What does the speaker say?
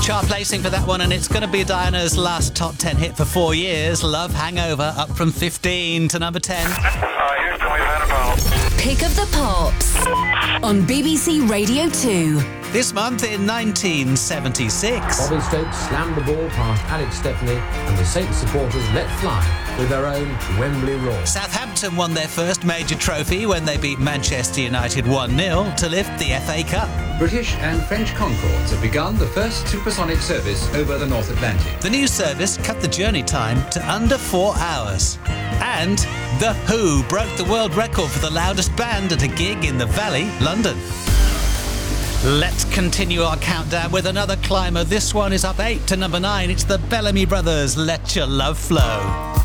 Chart placing for that one, and it's going to be Diana's last top 10 hit for 4 years. Love Hangover, up from 15 to number 10. Houston, we've had a battle. Pick of the Pops on BBC Radio 2. This month in 1976. Robin Stokes slammed the ball past Alex Stepney, and the Saints supporters let fly with their own Wembley roar. Southampton won their first major trophy when they beat Manchester United 1-0 to lift the FA Cup. British and French Concords have begun the first supersonic service over the North Atlantic. The new service cut the journey time to under 4 hours. And The Who broke the world record for the loudest band at a gig in the Valley, London. Let's continue our countdown with another climber. This one is up 8 to number 9. It's the Bellamy Brothers, Let Your Love Flow.